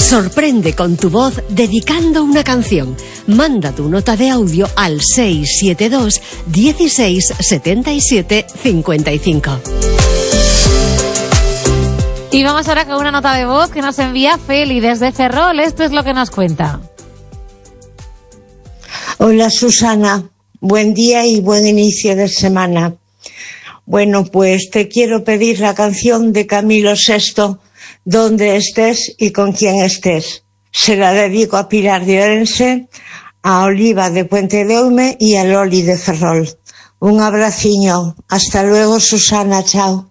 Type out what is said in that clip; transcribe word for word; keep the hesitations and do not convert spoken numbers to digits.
Sorprende con tu voz dedicando una canción. Manda tu nota de audio al seis siete dos, dieciséis, setenta y siete, cincuenta y cinco. Y vamos ahora con una nota de voz que nos envía Feli desde Ferrol. Esto es lo que nos cuenta. Hola Susana, buen día y buen inicio de semana. Bueno, pues te quiero pedir la canción de Camilo Sesto, Donde estés y con quien estés. Se la dedico a Pilar de Orense, a Oliva de Puente de Eume y a Loli de Ferrol. Un abraciño. Hasta luego, Susana. Chao.